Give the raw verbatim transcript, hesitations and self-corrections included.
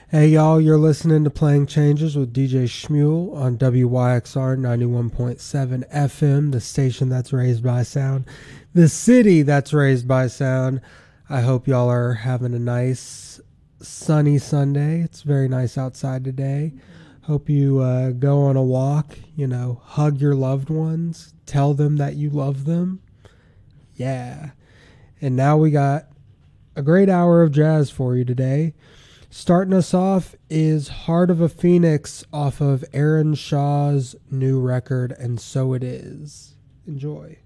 Hey y'all, you're listening to Playing Changes with D J Shmuel on W Y X R ninety-one point seven F M, the station that's raised by sound, the city that's raised by sound. I hope y'all are having a nice sunny Sunday. It's very nice outside today. Hope you uh, go on a walk, you know, hug your loved ones, tell them that you love them. Yeah. And now we got a great hour of jazz for you today. Starting us off is Heart of a Phoenix off of Aaron Shaw's new record, And So It Is. Enjoy.